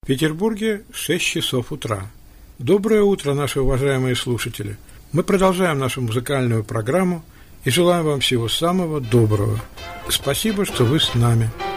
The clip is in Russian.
В Петербурге 6 часов утра. Доброе утро, наши уважаемые слушатели. Мы продолжаем нашу музыкальную программу и желаем вам всего самого доброго. Спасибо, что вы с нами.